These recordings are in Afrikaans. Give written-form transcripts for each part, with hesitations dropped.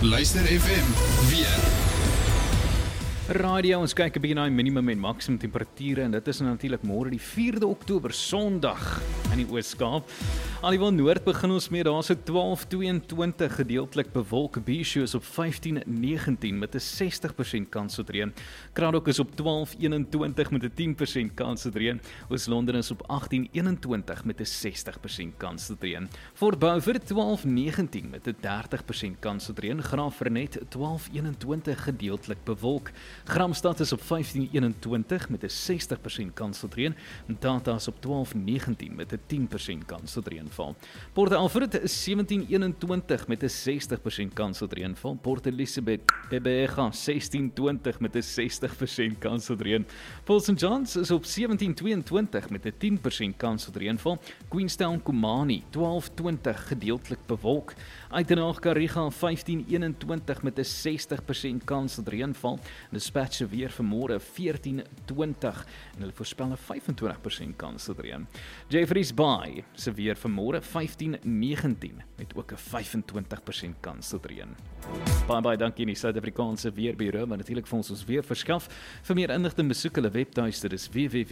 Luister FM, weer. Radio, ons kyk 'n bietjie na die minimum en maksimum temperature en dit is natuurlik môre die 4de Oktober Sondag in die Oos-Kaap. Alhoewel Noord begin ons mee, daar is ook 12:22 gedeeltelik bewolk. Bishu is op 15:19 met 'n 60% kans op reën. Kraddock is op 12:21 met 'n 10% kans op reën. Oos-London is op 18:21 met 'n 60% kans op reën. Fort Beaufort 12:19 met 'n 30% kans op reën. Graaf-Reinet 12:21 gedeeltelik bewolk. Gramstad is op 15:21 met 'n 60% kans op reën. Tata is op 12:19 met 'n 10% kans op reënval. Port Alfred is 17:21 met 'n 60% kans op reënval. Port Elizabeth Bebega 16:20 met 'n 60% kans op reën. Port St Johns is op 17:22 met 'n 10% kans op reënval. Queenstown Komani 12:20 gedeeltelik bewolk. Uitenhaag Kariga 15:21 met 'n 60% kans op reënval. Dispatch se weer vanmôre 14:20 en hulle voorspel 'n 25% kans op reën. Jeffreys Bay se weer vanmôre 15:19 met ook 'n 25% kans op reën. Baie dankie aan die Suid-Afrikaanse Weerbureau wat natuurlik vir ons weer verskaf. Vir meer inligting besoek hulle webtuiste, dis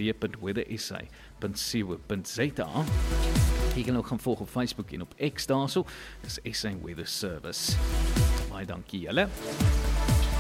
www.weathersa.co.za. Jy kan ook gaan volg op Facebook en op X daarso. Dis SA Weather Service. Baie dankie julle.